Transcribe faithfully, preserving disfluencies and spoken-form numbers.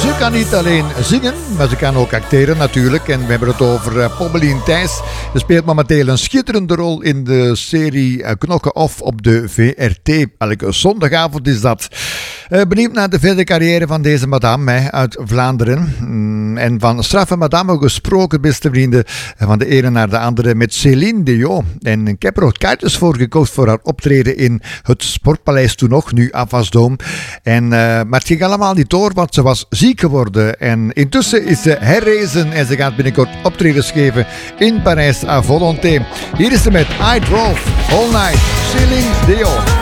Ze kan niet alleen zingen, maar ze kan ook acteren natuurlijk. En we hebben het over uh, Pommelien Thijs. Ze speelt momenteel een schitterende rol in de serie uh, Knokken Off op de V R T. Elke zondagavond is dat. Uh, benieuwd naar de verdere carrière van deze madame hè, uit Vlaanderen. Mm, en van straffe madame gesproken, beste vrienden. Van de ene naar de andere met Céline Dion. En ik heb er ook kaartjes voor gekocht voor haar optreden in het Sportpaleis toen nog, nu Avasdome. En, uh, maar het ging allemaal niet door, want ze was ziek geworden. En intussen is ze herrezen en ze gaat binnenkort optredens geven in Parijs à volonté. Hier is ze met I Drove All Night, Céline Dion.